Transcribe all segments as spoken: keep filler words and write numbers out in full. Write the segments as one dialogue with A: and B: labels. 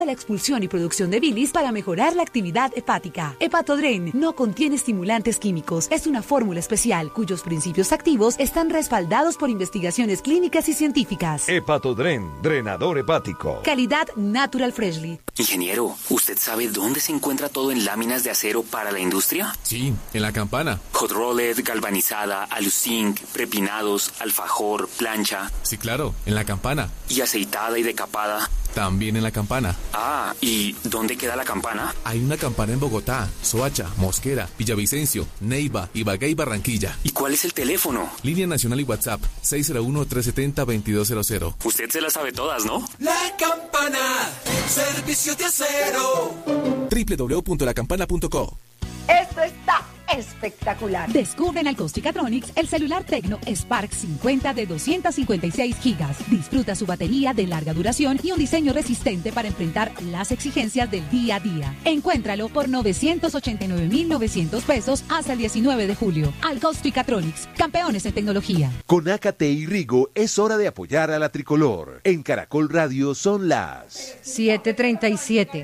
A: de la expulsión y producción de bilis para mejorar la actividad hepática. Hepatodren no contiene estimulantes químicos. Es una fórmula especial cuyos principios activos están respaldados por investigaciones clínicas y científicas.
B: Hepatodren, drenador hepático.
A: Calidad Natural Freshly.
C: Ingeniero, ¿usted sabe dónde se encuentra todo en láminas de acero para la industria?
D: Sí, en La Campana.
C: Hot rolled, galvanizada, aluzinc, prepinados, alfajor, plancha.
D: Sí, claro, en La Campana.
C: ¿Y aceitada y decapada?
D: También en La Campana.
C: Ah, ¿y dónde queda La Campana?
D: Hay una Campana en Bogotá, Soacha, Mosquera, Villavicencio, Neiva, Ibagué y Barranquilla.
C: ¿Y cuál es el teléfono?
D: Línea nacional y WhatsApp, seis cero uno, tres siete cero, veintidós cero cero.
C: Usted se las sabe todas, ¿no?
E: La Campana, servicio de acero.
D: doble u doble u doble u punto la campana punto co.
A: Esto está espectacular. Descubre en Alcosticatronics el celular Tecno Spark cincuenta de doscientos cincuenta y seis gigas. Disfruta su batería de larga duración y un diseño resistente para enfrentar las exigencias del día a día. Encuéntralo por novecientos ochenta y nueve mil novecientos pesos hasta el diecinueve de julio. Alcosticatronics, campeones en tecnología.
F: Con Acate y Rigo es hora de apoyar a la tricolor. En Caracol Radio son las
G: siete treinta y siete.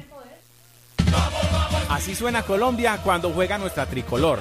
H: Así suena Colombia cuando juega nuestra tricolor.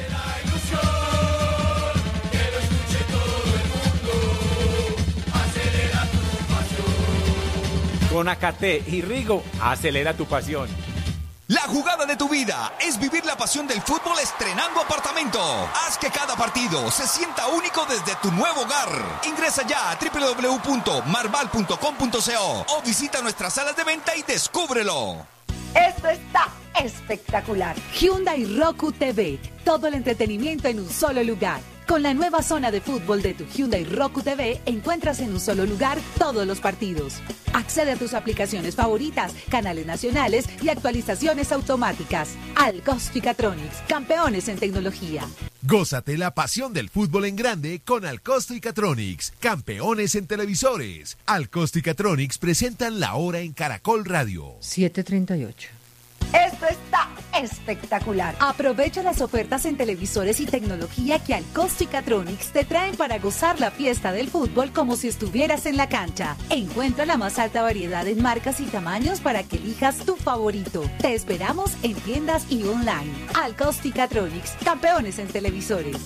H: Con Acate y Rigo, acelera tu pasión.
I: La jugada de tu vida es vivir la pasión del fútbol estrenando apartamento. Haz que cada partido se sienta único desde tu nuevo hogar. Ingresa ya a doble u doble u doble u punto marval punto com punto co o visita nuestras salas de venta y descúbrelo.
A: Esto está espectacular. Hyundai Roku T V. Todo el entretenimiento en un solo lugar. Con la nueva zona de fútbol de tu Hyundai Roku T V, encuentras en un solo lugar todos los partidos. Accede a tus aplicaciones favoritas, canales nacionales y actualizaciones automáticas. Alcosticatronics, campeones en tecnología.
J: Gózate la pasión del fútbol en grande con Alcosticatronics, campeones en televisores. Alcosticatronics presentan la hora en Caracol Radio.
G: siete treinta y ocho.
A: Esto está espectacular. Aprovecha las ofertas en televisores y tecnología que Alcosticatronics te traen para gozar la fiesta del fútbol como si estuvieras en la cancha. Encuentra la más alta variedad en marcas y tamaños para que elijas tu favorito. Te esperamos en tiendas y online. Alcosticatronics, campeones en televisores.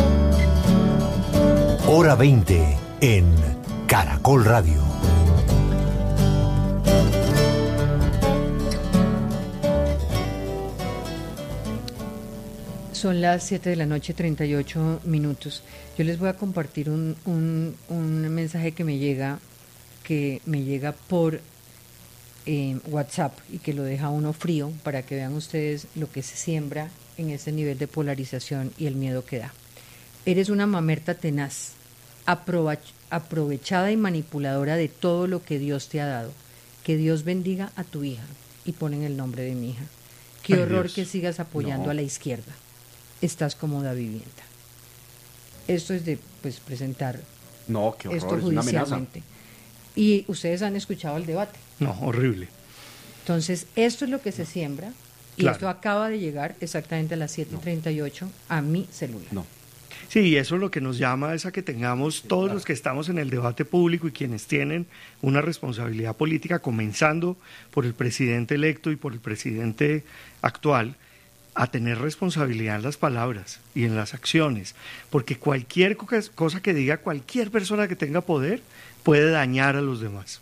K: Hora veinte en Caracol Radio.
G: Son las siete de la noche, treinta y ocho minutos. Yo les voy a compartir un, un, un mensaje que me llega, que me llega por eh, WhatsApp y que lo deja uno frío para que vean ustedes lo que se siembra en ese nivel de polarización y el miedo que da. Eres una mamerta tenaz, aprovech- aprovechada y manipuladora de todo lo que Dios te ha dado. Que Dios bendiga a tu hija. Y ponen el nombre de mi hija. Qué
L: Ay,
G: horror
L: Dios.
G: que sigas apoyando
L: No.
G: a la izquierda. Estás cómoda vivienda. Esto es de pues presentar
L: No, qué
G: esto
L: horror, es una amenaza.
G: judicialmente. Y ustedes han escuchado el debate.
L: No, horrible.
G: Entonces, esto es lo que se siembra y
L: Claro.
G: esto acaba de llegar exactamente a las siete treinta y ocho a mi celular.
L: No. Sí, eso es lo que nos llama es a que tengamos todos los que estamos en el debate público y quienes tienen una responsabilidad política, comenzando por el presidente electo y por el presidente actual, a tener responsabilidad en las palabras y en las acciones, porque cualquier co- cosa que diga cualquier persona que tenga poder puede dañar a los demás.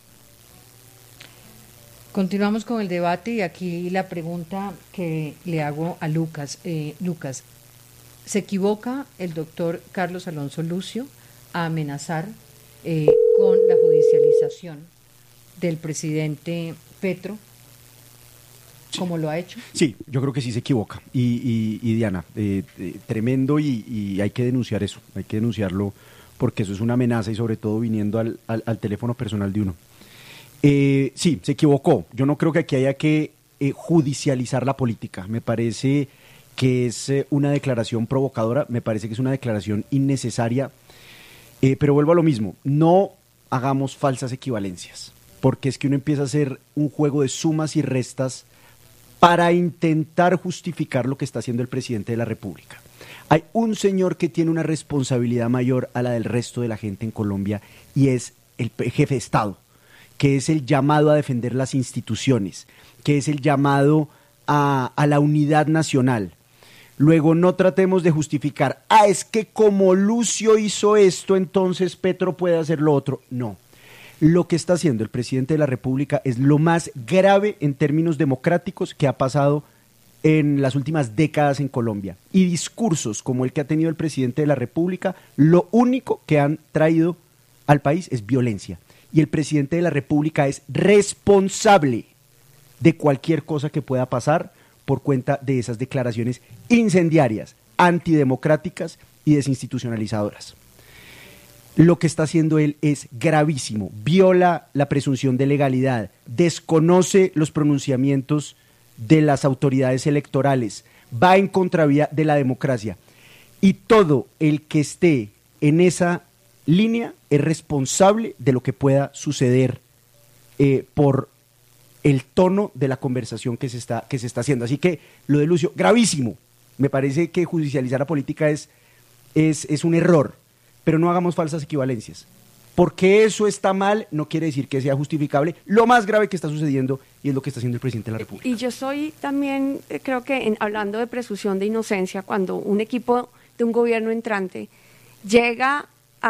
G: Continuamos con el debate y aquí la pregunta que le hago a Lucas. Eh, Lucas, ¿se equivoca el doctor Carlos Alonso Lucio a amenazar eh, con la judicialización del presidente Petro, como lo ha hecho?
M: Sí, yo creo que sí se equivoca. Y, y, y Diana, eh, eh, tremendo y, y hay que denunciar eso, hay que denunciarlo porque eso es una amenaza y sobre todo viniendo al, al, al teléfono personal de uno. Eh, sí, se equivocó. Yo no creo que aquí haya que eh, judicializar la política. Me parece que es eh, una declaración provocadora, me parece que es una declaración innecesaria, eh, pero vuelvo a lo mismo, no hagamos falsas equivalencias, porque es que uno empieza a hacer un juego de sumas y restas para intentar justificar lo que está haciendo el presidente de la República. Hay un señor que tiene una responsabilidad mayor a la del resto de la gente en Colombia y es el jefe de Estado. que es el llamado a defender las instituciones, que es el llamado a, a la unidad nacional. Luego no tratemos de justificar, ah, es que como Lucio hizo esto, entonces Petro puede hacer lo otro. No. Lo que está haciendo el presidente de la República es lo más grave en términos democráticos que ha pasado en las últimas décadas en Colombia. Y discursos como el que ha tenido el presidente de la República, lo único que han traído al país es violencia. Y el presidente de la República es responsable de cualquier cosa que pueda pasar por cuenta de esas declaraciones incendiarias, antidemocráticas y desinstitucionalizadoras. Lo que está haciendo él es gravísimo, viola la presunción de legalidad, desconoce los pronunciamientos de las autoridades electorales, va en contravía de la democracia. Y todo el que esté en esa línea es responsable de lo que pueda suceder eh, por el tono de la conversación que se está, que se está haciendo. Así que lo de Lucio, gravísimo. Me parece que judicializar la política es, es, es un error, pero no hagamos falsas equivalencias. Porque eso está mal no quiere decir que sea justificable. Lo más grave que está sucediendo y es lo que está haciendo el presidente de la República.
N: Y yo soy también, eh, creo que en, hablando de presunción de inocencia, cuando un equipo de un gobierno entrante llega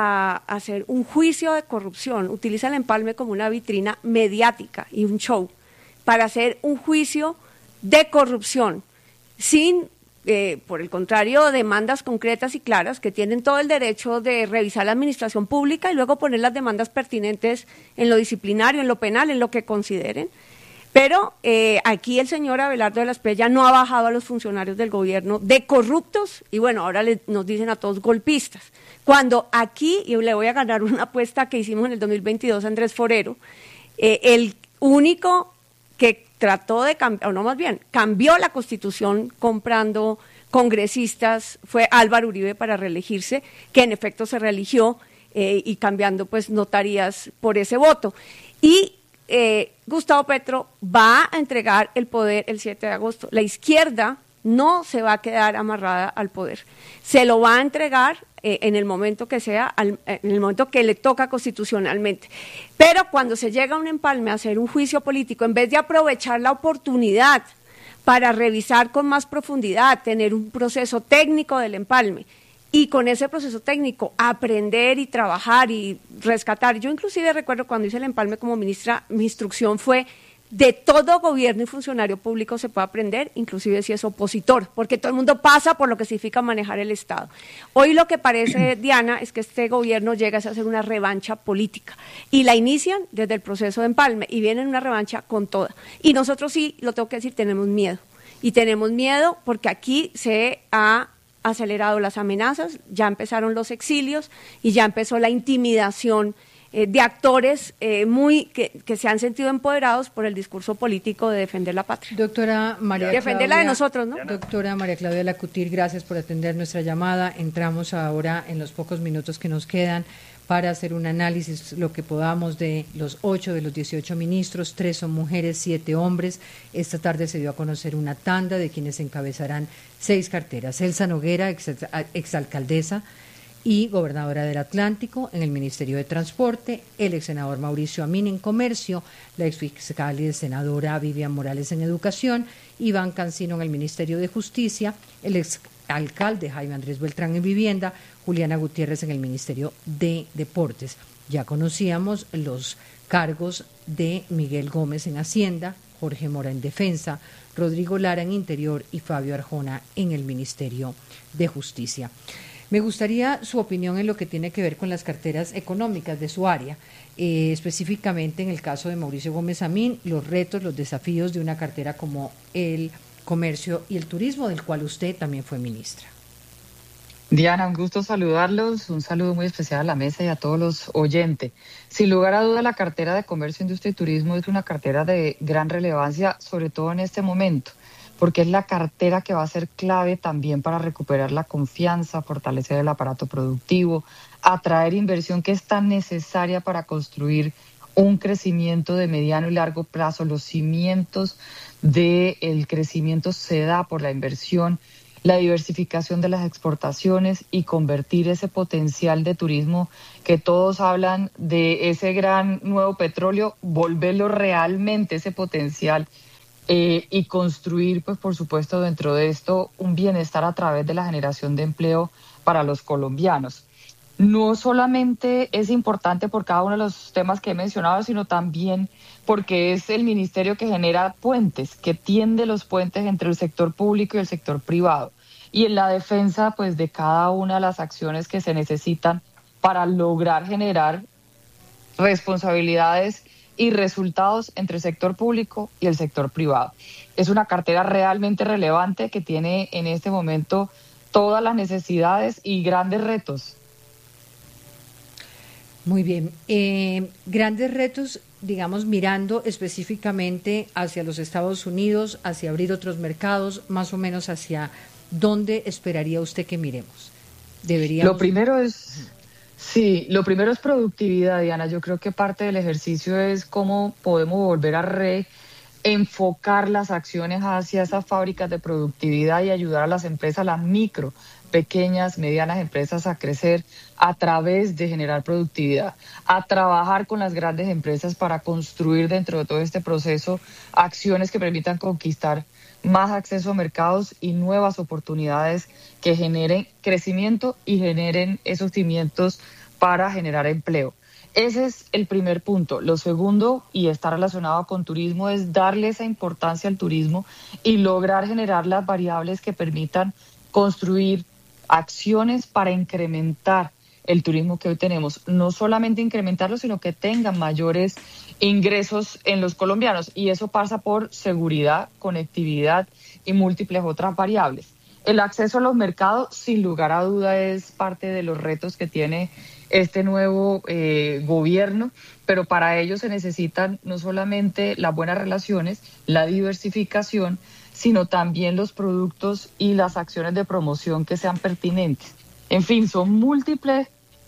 N: a hacer un juicio de corrupción, utiliza el empalme como una vitrina mediática y un show para hacer un juicio de corrupción sin... Eh, por el contrario, demandas concretas y claras que tienen todo el derecho de revisar la administración pública y luego poner las demandas pertinentes en lo disciplinario, en lo penal, en lo que consideren. Pero eh, aquí el señor Abelardo de la Espriella no ha bajado a los funcionarios del gobierno de corruptos y bueno, ahora le, nos dicen a todos golpistas. Cuando aquí, y le voy a ganar una apuesta que hicimos en el dos mil veintidós, Andrés Forero, eh, el único que trató de cambiar, o no más bien, cambió la Constitución comprando congresistas, fue Álvaro Uribe para reelegirse, que en efecto se reeligió eh, y cambiando pues notarías por ese voto. Y eh, Gustavo Petro va a entregar el poder el siete de agosto. La izquierda no se va a quedar amarrada al poder, se lo va a entregar eh, en el momento que sea, al, en el momento que le toca constitucionalmente. Pero cuando se llega a un empalme a hacer un juicio político, en vez de aprovechar la oportunidad para revisar con más profundidad, tener un proceso técnico del empalme y con ese proceso técnico aprender y trabajar y rescatar. Yo inclusive recuerdo cuando hice el empalme como ministra, mi instrucción fue: de todo gobierno y funcionario público se puede aprender, inclusive si es opositor, porque todo el mundo pasa por lo que significa manejar el Estado. Hoy lo que parece, Diana, es que este gobierno llega a hacer una revancha política y la inician desde el proceso de empalme y vienen una revancha con toda. Y nosotros sí, lo tengo que decir, tenemos miedo. Y tenemos miedo porque aquí se ha acelerado las amenazas, ya empezaron los exilios y ya empezó la intimidación Eh, de actores eh, muy que, que se han sentido empoderados por el discurso político de defender la patria.
G: Doctora María
N: Defenderla
G: Claudia,
N: de nosotros, ¿no?
G: Doctora María Claudia Lacutir, gracias por atender nuestra llamada. Entramos ahora en los pocos minutos que nos quedan para hacer un análisis, lo que podamos, de los ocho de los dieciocho ministros, tres son mujeres, siete hombres. Esta tarde se dio a conocer una tanda de quienes encabezarán seis carteras. Elsa Noguera, ex, exalcaldesa y gobernadora del Atlántico en el Ministerio de Transporte, el ex senador Mauricio Amin en Comercio, la ex fiscal y senadora Vivian Morales en Educación, Iván Cancino en el Ministerio de Justicia, el ex alcalde Jaime Andrés Beltrán en Vivienda, Juliana Gutiérrez en el Ministerio de Deportes. Ya conocíamos los cargos de Miguel Gómez en Hacienda, Jorge Mora en Defensa, Rodrigo Lara en Interior y Fabio Arjona en el Ministerio de Justicia. Me gustaría su opinión en lo que tiene que ver con las carteras económicas de su área, eh, específicamente en el caso de Mauricio Gómez Amín, los retos, los desafíos de una cartera como el comercio y el turismo, del cual usted también fue ministra.
O: Diana, un gusto saludarlos, un saludo muy especial a la mesa y a todos los oyentes. Sin lugar a duda, la cartera de comercio, industria y turismo es una cartera de gran relevancia, sobre todo en este momento, porque es la cartera que va a ser clave también para recuperar la confianza, fortalecer el aparato productivo, atraer inversión que es tan necesaria para construir un crecimiento de mediano y largo plazo. Los cimientos del crecimiento se da por la inversión la diversificación de las exportaciones y convertir ese potencial de turismo que todos hablan de ese gran nuevo petróleo, volverlo realmente ese potencial eh, y construir, pues por supuesto, dentro de esto un bienestar a través de la generación de empleo para los colombianos. No solamente es importante por cada uno de los temas que he mencionado, sino también porque es el ministerio que genera puentes, que tiende los puentes entre el sector público y el sector privado. Y en la defensa, pues, de cada una de las acciones que se necesitan para lograr generar responsabilidades y resultados entre el sector público y el sector privado. Es una cartera realmente relevante que tiene en este momento todas las necesidades y grandes retos.
G: Muy bien. Eh, grandes retos, digamos, mirando específicamente hacia los Estados Unidos, hacia abrir otros mercados, más o menos hacia dónde esperaría usted que miremos. Deberíamos...
O: Lo primero es, sí, lo primero es productividad, Diana. Yo creo que parte del ejercicio es cómo podemos volver a reenfocar las acciones hacia esas fábricas de productividad y ayudar a las empresas, las micro, pequeñas, medianas empresas a crecer a través de generar productividad, a trabajar con las grandes empresas para construir dentro de todo este proceso acciones que permitan conquistar más acceso a mercados y nuevas oportunidades que generen crecimiento y generen esos cimientos para generar empleo. Ese es el primer punto. Lo segundo, y está relacionado con turismo, es darle esa importancia al turismo y lograr generar las variables que permitan construir acciones para incrementar el turismo que hoy tenemos. No solamente incrementarlo, sino que tengan mayores ingresos en los colombianos. Y eso pasa por seguridad, conectividad y múltiples otras variables. El acceso a los mercados, sin lugar a duda, es parte de los retos que tiene este nuevo eh, gobierno, pero para ello se necesitan no solamente las buenas relaciones, la diversificación, sino también los productos y las acciones de promoción que sean pertinentes. En fin, son múltiples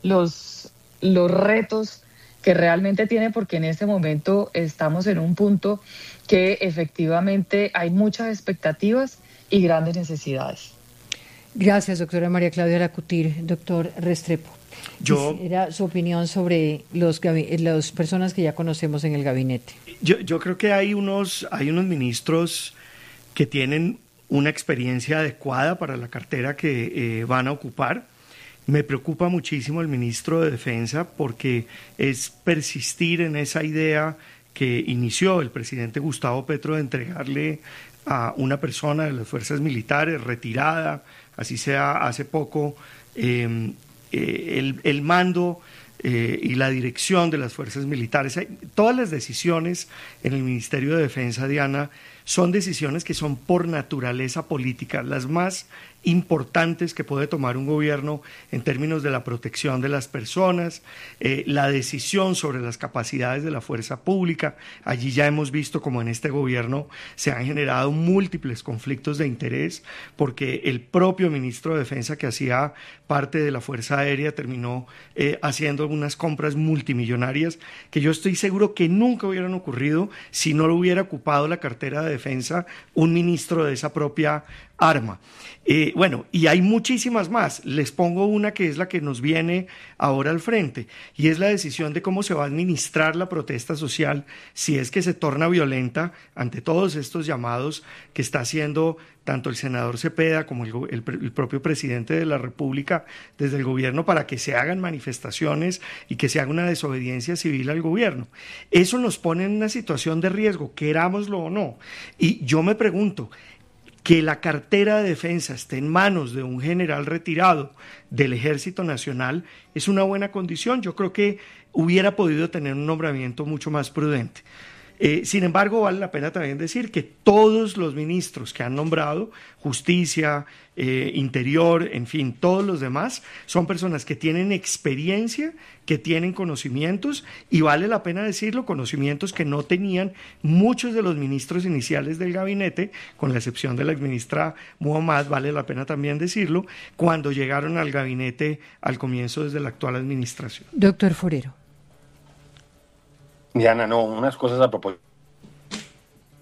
O: los, los retos que realmente tiene, porque en este momento estamos en un punto que efectivamente hay muchas expectativas y grandes necesidades.
G: Gracias, doctora María Claudia Lacutir. Doctor Restrepo,
L: yo,
G: era su opinión sobre los las personas que ya conocemos en el gabinete.
L: Yo, yo creo que hay unos, hay unos ministros que tienen una experiencia adecuada para la cartera que eh, van a ocupar. Me preocupa muchísimo el ministro de Defensa porque es persistir en esa idea que inició el presidente Gustavo Petro de entregarle a una persona de las fuerzas militares retirada, así sea hace poco, eh, eh, el, el mando eh, y la dirección de las fuerzas militares. Todas las decisiones en el Ministerio de Defensa, Diana, son decisiones que son por naturaleza política, las más importantes que puede tomar un gobierno en términos de la protección de las personas, eh, la decisión sobre las capacidades de la fuerza pública. Allí ya hemos visto como en este gobierno se han generado múltiples conflictos de interés, porque el propio ministro de Defensa, que hacía parte de la Fuerza Aérea, terminó eh, haciendo unas compras multimillonarias que yo estoy seguro que nunca hubieran ocurrido si no lo hubiera ocupado la cartera de Defensa un ministro de esa propia arma. Eh, bueno, y hay muchísimas más. Les pongo una que es la que nos viene ahora al frente, y es la decisión de cómo se va a administrar la protesta social si es que se torna violenta ante todos estos llamados que está haciendo tanto el senador Cepeda como el, el, el propio presidente de la República desde el gobierno para que se hagan manifestaciones y que se haga una desobediencia civil al gobierno. Eso nos pone en una situación de riesgo, querámoslo o no. Y yo me pregunto, que la cartera de defensa esté en manos de un general retirado del Ejército Nacional es una buena condición. Yo creo que hubiera podido tener un nombramiento mucho más prudente. Eh, sin embargo, vale la pena también decir que todos los ministros que han nombrado, Justicia, eh, Interior, en fin, todos los demás, son personas que tienen experiencia, que tienen conocimientos, y vale la pena decirlo, conocimientos que no tenían muchos de los ministros iniciales del gabinete, con la excepción de la exministra Muhammad, vale la pena también decirlo, cuando llegaron al gabinete al comienzo desde la actual administración.
G: Doctor Forero.
P: Diana, no, unas cosas a propósito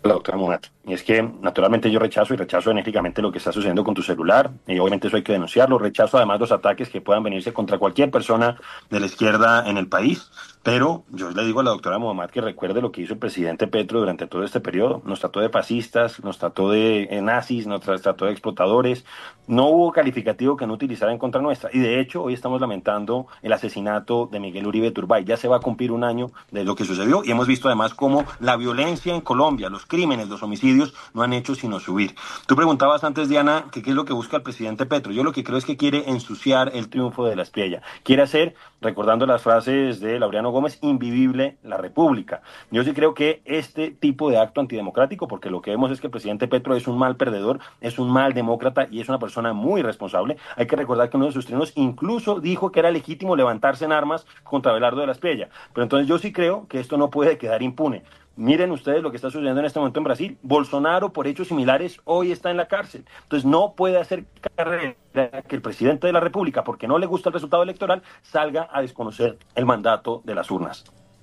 P: la doctora Muhammad, y es que naturalmente yo rechazo y rechazo enérgicamente lo que está sucediendo con tu celular, y obviamente eso hay que denunciarlo. Rechazo además los ataques que puedan venirse contra cualquier persona de la izquierda en el país, pero yo le digo a la doctora Muhammad que recuerde lo que hizo el presidente Petro durante todo este periodo. Nos trató de fascistas, nos trató de eh, nazis, nos trató de explotadores. No hubo calificativo que no utilizara en contra nuestra, y de hecho hoy estamos lamentando el asesinato de Miguel Uribe Turbay. Ya se va a cumplir un año de lo que sucedió, y hemos visto además cómo la violencia en Colombia, los crímenes, los homicidios no han hecho sino subir. Tú preguntabas antes, Diana, que qué es lo que busca el presidente Petro. Yo lo que creo es que quiere ensuciar el triunfo de la Espriella. Quiere hacer, recordando las frases de Laureano Gómez, invivible la República. Yo sí creo que este tipo de acto antidemocrático, porque lo que vemos es que el presidente Petro es un mal perdedor, es un mal demócrata y es una persona muy responsable. Hay que recordar que uno de sus trinos incluso dijo que era legítimo levantarse en armas contra Abelardo de la Espriella. Pero entonces yo sí creo que esto no puede quedar impune. Miren ustedes lo que está sucediendo en este momento en Brasil. Bolsonaro, por hechos similares, hoy está en la cárcel. Entonces no puede hacer carrera que el presidente de la República, porque no le gusta el resultado electoral, salga a desconocer el mandato de las urnas.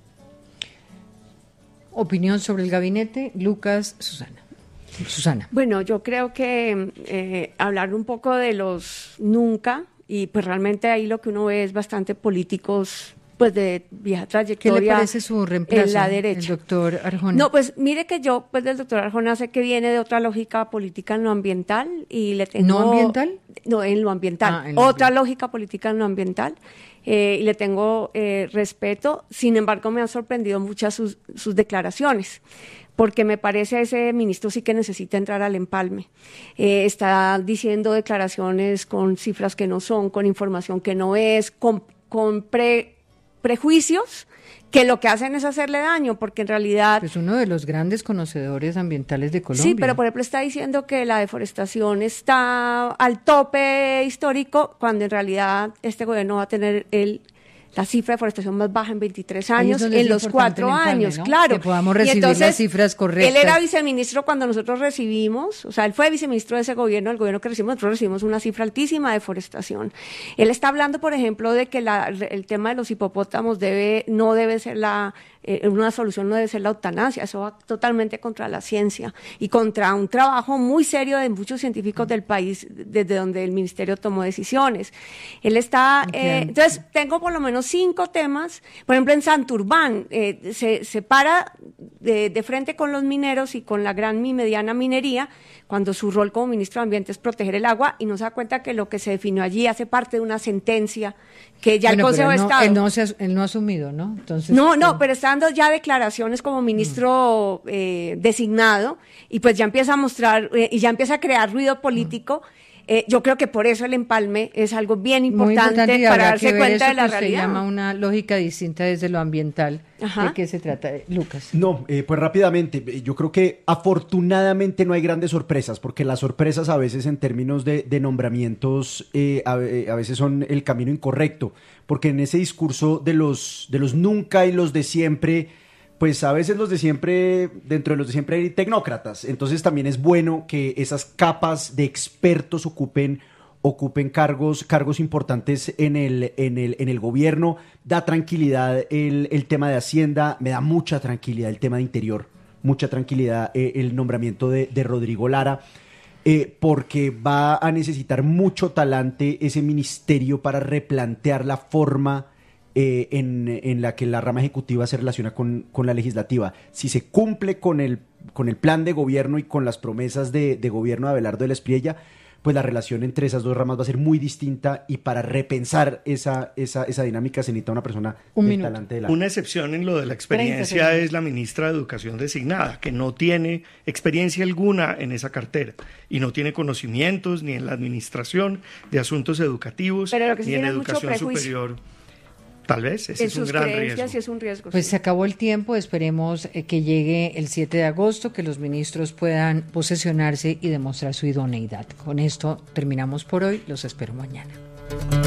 G: Opinión sobre el gabinete, Lucas, Susana. Susana.
N: Bueno, yo creo que eh, hablar un poco de los nunca, y pues realmente ahí lo que uno ve es bastante políticos pues de vieja trayectoria.
G: ¿Qué le parece su reemplazo,
N: en la derecha?
G: El doctor Arjona?
N: No, pues mire que yo, pues del doctor Arjona sé que viene de otra lógica política en lo ambiental y le tengo...
G: ¿No ambiental?
N: No, en lo ambiental.
G: Ah, en lo
N: otra
G: ambiental.
N: lógica política en lo ambiental. Eh, y le tengo eh, respeto. Sin embargo, me han sorprendido muchas sus, sus declaraciones, porque me parece ese ministro sí que necesita entrar al empalme. Eh, está diciendo declaraciones con cifras que no son, con información que no es, con, con pre... prejuicios que lo que hacen es hacerle daño, porque en realidad...
G: Es uno de los grandes conocedores ambientales de Colombia.
N: Sí, pero por ejemplo está diciendo que la deforestación está al tope histórico, cuando en realidad este gobierno va a tener el... la cifra de deforestación más baja en veintitrés años, en los cuatro años, ¿no? Claro.
G: Que podamos recibir
N: y entonces,
G: las cifras correctas.
N: Él era viceministro cuando nosotros recibimos, o sea, él fue viceministro de ese gobierno, el gobierno que recibimos, nosotros recibimos una cifra altísima de deforestación. Él está hablando, por ejemplo, de que la, el tema de los hipopótamos debe, no debe ser la... Eh, una solución no debe ser la eutanasia, eso va totalmente contra la ciencia y contra un trabajo muy serio de muchos científicos del país desde donde el ministerio tomó decisiones. Él está, eh, entonces tengo por lo menos cinco temas, por ejemplo en Santurbán, eh, se, se para de, de frente con los mineros y con la gran y mediana minería, cuando su rol como ministro de Ambiente es proteger el agua, y no se da cuenta que lo que se definió allí hace parte de una sentencia que ya
G: bueno,
N: el Consejo
G: él
N: de
G: no,
N: Estado...
G: Él no, se, él no ha asumido, ¿no? Entonces,
N: no, no, pero está dando ya declaraciones como ministro mm. eh, designado, y pues ya empieza a mostrar, eh, y ya empieza a crear ruido político. Mm. Eh, yo creo que por eso el empalme es algo bien importante, importante para darse cuenta de la realidad. Se
G: llama una lógica distinta desde lo ambiental. Ajá. ¿De qué se trata, Lucas?
M: No, eh, pues rápidamente, yo creo que afortunadamente no hay grandes sorpresas, porque las sorpresas a veces en términos de, de nombramientos eh, a, a veces son el camino incorrecto, porque en ese discurso de los, de los nunca y los de siempre, pues a veces los de siempre, dentro de los de siempre hay tecnócratas, entonces también es bueno que esas capas de expertos ocupen ocupen cargos, cargos importantes en el, en el, en el gobierno. Da tranquilidad el, el tema de Hacienda, me da mucha tranquilidad el tema de Interior, mucha tranquilidad eh, el nombramiento de, de Rodrigo Lara, eh, porque va a necesitar mucho talante ese ministerio para replantear la forma eh, en, en la que la rama ejecutiva se relaciona con, con la legislativa. Si se cumple con el, con el plan de gobierno y con las promesas de, de gobierno de Abelardo de la Espriella, pues la relación entre esas dos ramas va a ser muy distinta, y para repensar esa, esa, esa dinámica se necesita una persona
L: Un
M: del
L: minuto.
M: talante de la...
L: Una excepción en lo de la experiencia es la ministra de Educación designada, que no tiene experiencia alguna en esa cartera y no tiene conocimientos ni en la administración de asuntos educativos,
N: Pero lo que sí
L: ni en
N: tiene mucho
L: educación
N: prejuicio.
L: superior. Tal vez, ese
N: en
L: es un
N: sus
L: gran
N: creencias
L: riesgo.
N: Sí es un riesgo.
G: Pues
N: sí.
G: se acabó el tiempo, esperemos eh, que llegue el siete de agosto, que los ministros puedan posesionarse y demostrar su idoneidad. Con esto terminamos por hoy, los espero mañana.